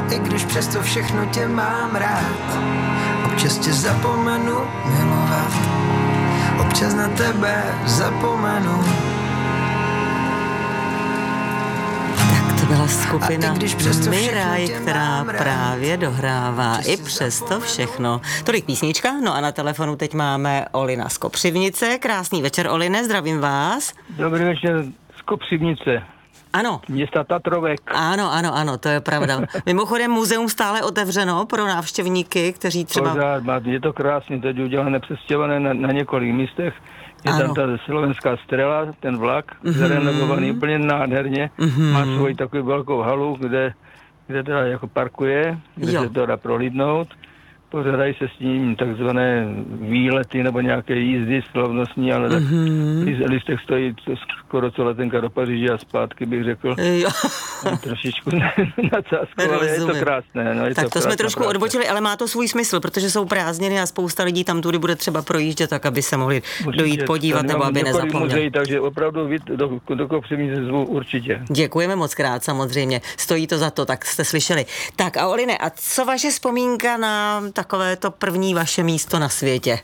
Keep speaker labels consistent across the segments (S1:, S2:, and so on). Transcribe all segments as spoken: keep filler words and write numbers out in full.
S1: i když přesto všechno tě mám rád. Občas tě zapomenu milovat, občas na tebe zapomenu.
S2: Tak to byla skupina Miraj, která právě dohrává i přesto všechno. Tolik písnička, no a na telefonu teď máme Olina z Kopřivnice. Krásný večer, Oline, zdravím vás.
S3: Dobrý večer z Kopřivnice.
S2: Ano.
S3: Města Tatrovek.
S2: Ano, ano, ano, to je pravda. Mimochodem muzeum stále otevřeno pro návštěvníky, kteří třeba...
S3: Pořád, je to krásně, teď udělané, přestěhované na, na několik místech. Je ano. Tam ta slovenská Strela, ten vlak, mm-hmm. zarenovovaný úplně nádherně. Mm-hmm. Má svoji takovou velkou halu, kde, kde teda jako parkuje, kde jo. se to dá prolídnout. Pořádají se s ním takzvané výlety nebo nějaké jízdy slavnostní, ale tak mm-hmm. lístek stojí skoro co letenka do Paříže a zpátky, bych řekl. Jo. Trošičku nadsázkou, ale je to krásné. No, je
S2: tak to,
S3: to
S2: jsme trošku
S3: práce.
S2: odbočili, ale má to svůj smysl, protože jsou prázdniny a spousta lidí tam tudy bude třeba projíždět, tak aby se mohli určitě dojít podívat nebo aby nezapomněli. Muzeí,
S3: takže opravdu do, do Kopřivnice zvu určitě.
S2: Děkujeme moc krát, samozřejmě. Stojí to za to, tak jste slyšeli. Tak a Oline, a co vaše vzpomínka na takové to první vaše místo na světě?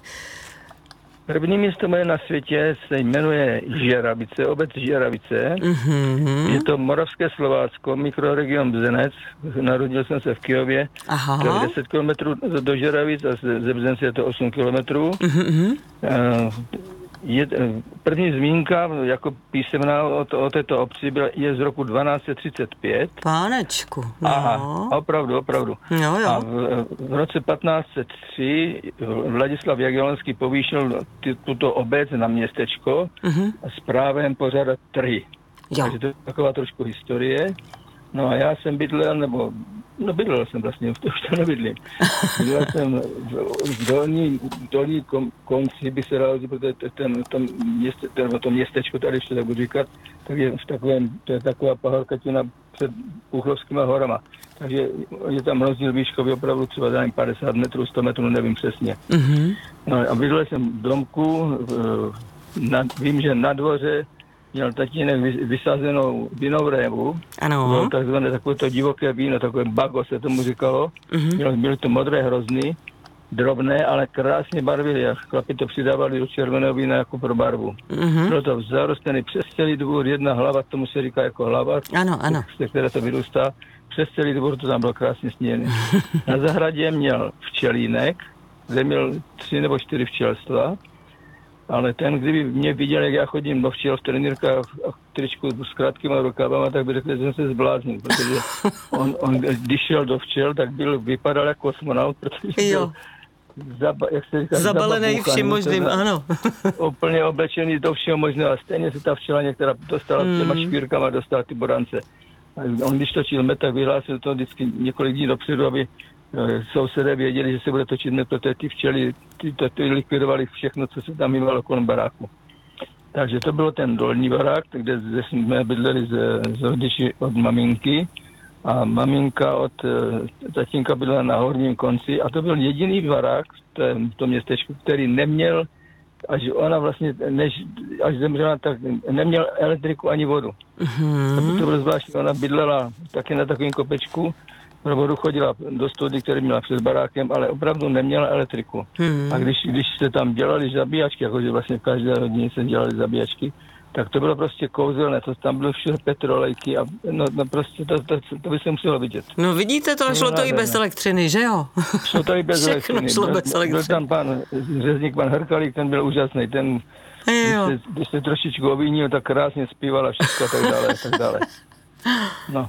S3: První místo moje na světě se jmenuje Žeravice, obec Žeravice. Mm-hmm. Je to Moravské Slovácko, mikroregion Bzenec. Narodil jsem se v Kyjově. Aha. To je deset kilometrů do Žeravic a ze Bzence je to osm kilometrů. Mm-hmm. Uh, Je, první zmínka jako písemná o, to, o této obci byla, je z roku dvanáct set třicet pět.
S2: Pánečku, no.
S3: Aha, opravdu, opravdu.
S2: Jo, jo.
S3: A v, v roce patnáct set tři Vladislav Jagiellonský povýšil ty, tuto obec na městečko uh-huh. a s právem pořádat trhy. Jo. Takže to je taková trošku historie. No a já jsem bydlel, nebo no bydlel jsem vlastně, už to nebydlím. Bydlel jsem v dolní, dolní kom, konci, by se dalo, protože ten, ten, měste, ten, to městečko, tady ještě tak budu říkat, tak je v takovém, to je taková pahorkatina před Puchlovskýma horama. Takže je tam rozdíl výškový opravdu třeba dám padesát metrů, sto metrů, nevím přesně. Mm-hmm. No a bydlel jsem v domku, na, vím, že na dvoře měl tatínek vysazenou vinovrévu.
S2: Ano.
S3: Bylo takzvané takové to divoké víno, takové bago se tomu říkalo. Uh-huh. Měl, byly to modré hrozny, drobné, ale krásně barvily. A chlapi to přidávali do červeného vína jako pro barvu. Uh-huh. Bylo to zarostlený přes celý dvůr, jedna hlava, tomu se říká jako hlava,
S2: ano, ano.
S3: z které to vyrůstá. Přes celý dvůr to tam bylo krásně sněné. Na zahradě měl včelínek, kde měl tři nebo čtyři včelstva. Ale ten, kdyby mě viděl, jak já chodím do včel v trenýrkách a v tričku s krátkýma rukávama, tak by řekl, že jsem se zbláznil, protože on, on, když šel do včel, tak byl, vypadal jako kosmonaut, protože
S2: jo.
S3: byl zaba, jak se říká,
S2: zabalený vším možným, ano.
S3: Úplně oblečený do všeho možného a stejně se ta včela některá dostala mm. těma špírkama, dostala ty borance. A on, když točil med, tak vyhlásil to vždycky několik dní dopředu, aby sousedé věděli, že se bude točit med, protože ty včely ty, ty, ty likvidovali všechno, co se tam mývalo kolem baráku. Takže to bylo ten dolní barák, kde jsme bydleli z, z rodiči od maminky a maminka od tatínka bydlela na horním konci a to byl jediný barák v tom, v tom městečku, který neměl, až ona vlastně, než, až zemřela, tak neměl elektriku ani vodu. Mm-hmm. To bylo zvláštní, ona bydlela taky na takovém kopečku, pro vodu chodila do study, který měla před barákem, ale opravdu neměla elektriku. Hmm. A když, když se tam dělali zabíjačky, jakože vlastně v každé rodině se dělali zabíjačky, tak to bylo prostě kouzelné, to tam bylo všude petrolejky a no, no prostě to, to, to, to by se muselo vidět.
S2: No vidíte to, a šlo to i bez elektřiny, že jo?
S3: Šlo to i bez elektřiny.
S2: Šlo bez elektřiny.
S3: Byl tam pan řezník, pan Hrkalík, ten byl úžasný, ten, když se, když se trošičku ovínil, tak krásně zpíval a všechno a tak dále, a tak dále. No.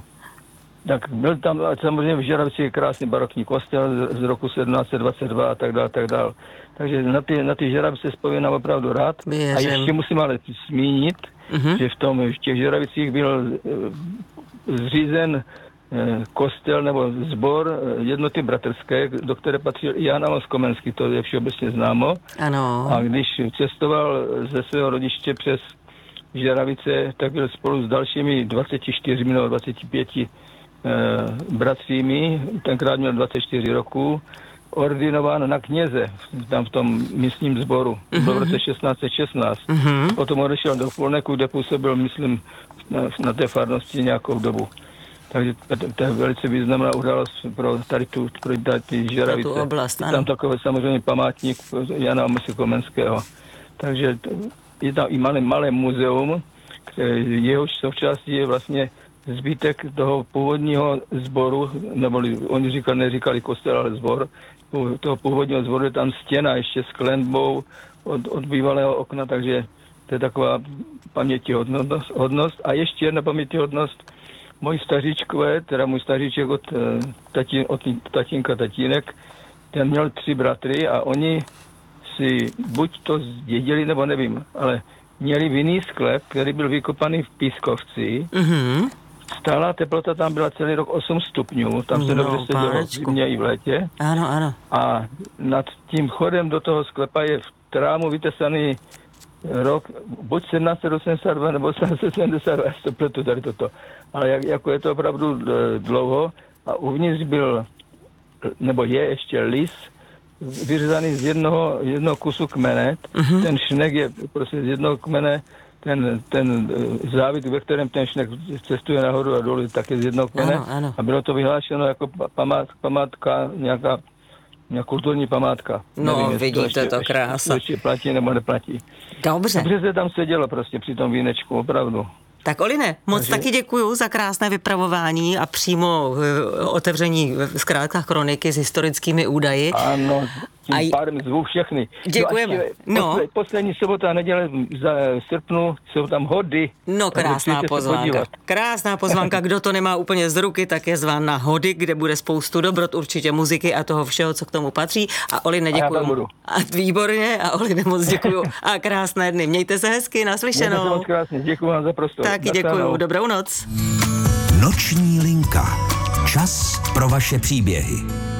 S3: Tak byl tam samozřejmě v Žeravici je krásný barokní kostel z, z roku sedmnáct set dvacet dva a tak dále, tak dále. Takže na ty, na ty Žeravice vzpomínám opravdu rád. Věřím. A ještě musím ale zmínit, uh-huh. že v, tom, v těch Žeravicích byl uh, zřízen uh, kostel nebo sbor jednoty bratrské, do které patřil i Jan Amos Komenský, to je všeobecně známo. Ano. A když cestoval ze svého rodiště přes Žeravice, tak byl spolu s dalšími dvaceti čtyřmi nebo dvaceti pěti bratřími, tenkrát měl dvacet čtyři roku, ordinován na kněze tam v tom místním sboru. Mm-hmm. Byl v roce šestnáct set šestnáct. Mm-hmm. Potom odešel do Polneku, kde působil, myslím, na, na té farnosti nějakou dobu. takže to je velice významná událost pro tady tu, pro tady ty Žeravice.
S2: Tu oblast,
S3: je tam takový samozřejmě památník Jana Amose Komenského. Takže je tam i malé, malé muzeum, jehož součástí je vlastně zbytek toho původního sboru, nebo oni říkali, neříkali kostel, ale sbor, toho původního sboru je tam stěna ještě s klenbou od, od bývalého okna, takže to je taková pamětihodnost. Hodnost. A ještě jedna pamětihodnost, moji staříčkové, teda můj staříček od, tatín, od tatínka tatínek, ten měl tři bratry a oni si buď to zdědili, nebo nevím, ale měli vinný sklep, který byl vykopaný v Pískovci. Mm-hmm. Stálá teplota tam byla celý rok osm stupňů, tam se no, dobře sedělo v zimě i v létě.
S2: Ano, ano.
S3: A nad tím chodem do toho sklepa je v trámu vytesaný rok, buď sedmnáct osmdesát dva nebo sedmnáct sedmdesát dva, já to pletu tady toto. Ale jak, jako je to opravdu dlouho a uvnitř byl, nebo je ještě lis, vyřezaný z jednoho, jednoho kusu kmene. Uh-huh. Ten šnek je prostě z jednoho kmene, ten, ten závit, ve kterém ten šnek cestuje nahoru a dolů, také z jednoho kmene.
S2: Ano, ano.
S3: A bylo to vyhlášeno jako památ, památka, nějaká, nějaká kulturní památka.
S2: No,
S3: nevím,
S2: vidíte, to, ještě, to krása.
S3: To ještě platí nebo neplatí.
S2: Dobře.
S3: Dobře se tam sedělo prostě při tom vínečku, opravdu.
S2: Tak Oline, moc
S3: Takže...
S2: taky děkuju za krásné vypravování a přímo otevření v zkrátkách kroniky s historickými údaji.
S3: Ano, tím a... pádem zvu všechny.
S2: Děkujeme. No.
S3: Poslední sobota a neděle za srpnu jsou tam hody.
S2: No, krásná pozvánka. Krásná pozvánka, kdo to nemá úplně z ruky, tak je zván na hody, kde bude spoustu dobrot, určitě muziky a toho všeho, co k tomu patří. A Oline, děkuju. A, a výborně, a Oline, moc děkuju. A krásné dny. Mějte se hezky, naslyšenou.
S3: Mějte se moc krásně, děkuju vám za prostor.
S2: Taky děkuju, dobrou noc.
S4: Noční linka. Čas pro vaše příběhy.